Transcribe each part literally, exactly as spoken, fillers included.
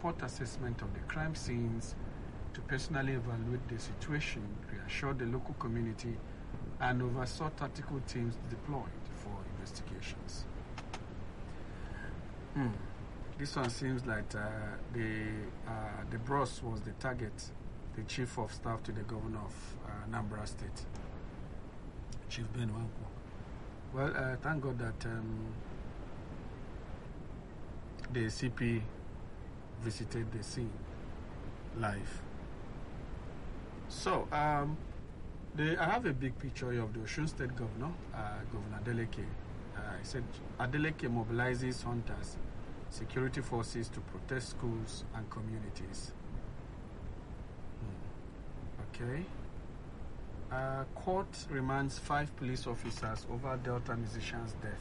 report assessment of the crime scenes, to personally evaluate the situation, reassure the local community, and oversaw tactical teams deployed for investigations. Hmm. This one seems like uh, the uh, the Bros was the target, the chief of staff to the governor of uh, Anambra State, Chief Ben Nwankwo. Well, uh, thank God that um, the C P visited the scene live. So, um, the, I have a big picture here of the Osun State Governor, uh, Governor Adeleke. Uh, he said Adeleke mobilizes hunters, security forces to protect schools and communities. Hmm. Okay. Uh, court remands five police officers over Delta musician's death.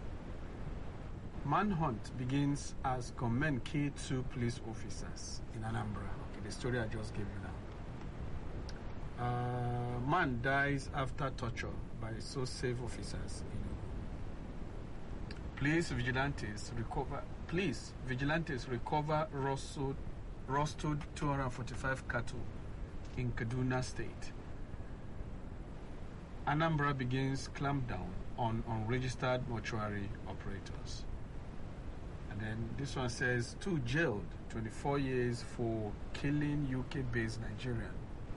Manhunt begins as gunmen kill two police officers in Anambra. Okay, the story I just gave you now. Uh, man dies after torture by so-safe officers. You know. Police vigilantes recover. Police vigilantes recover rustled, rustled two hundred forty-five cattle in Kaduna State. Anambra begins clampdown on unregistered mortuary operators. And then this one says two jailed twenty-four years for killing U K-based Nigerian.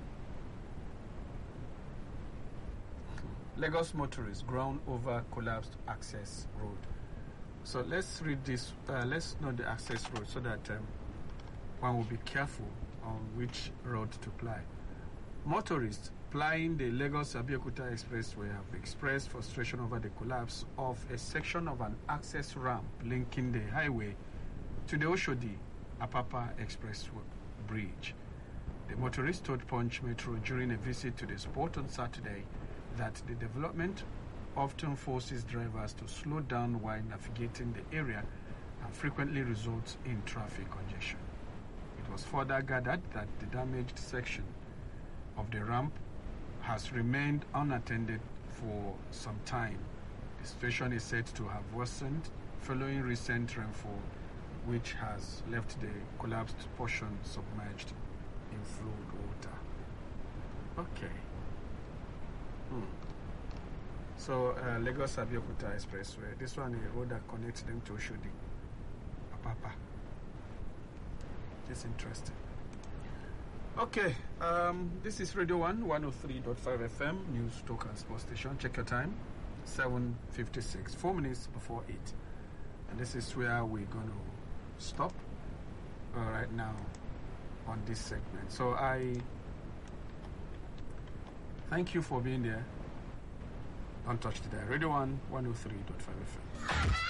Lagos motorists ground over collapsed access road. So let's read this. Uh, let's know the access road so that um, one will be careful on which road to ply. Motorists plying the Lagos-Abeokuta Expressway have expressed frustration over the collapse of a section of an access ramp linking the highway to the Oshodi-Apapa Express Bridge. The motorists told Punch Metro during a visit to the spot on Saturday that the development often forces drivers to slow down while navigating the area and frequently results in traffic congestion. It was further gathered that the damaged section of the ramp has remained unattended for some time. The situation is said to have worsened following recent rainfall, which has left the collapsed portion submerged in flood water. Okay. Hmm. So, uh, Lagos-Abeokuta Expressway. This one is a road that connects them to Oshodi, Apapa. It's interesting. Okay, um, this is Radio one, one oh three point five F M, News Talk and Sports Station. Check your time, seven fifty-six, four minutes before eight. And this is where we're going to stop uh, right now on this segment. So I thank you for being there. Don't touch the dial. Radio one, one oh three point five F M.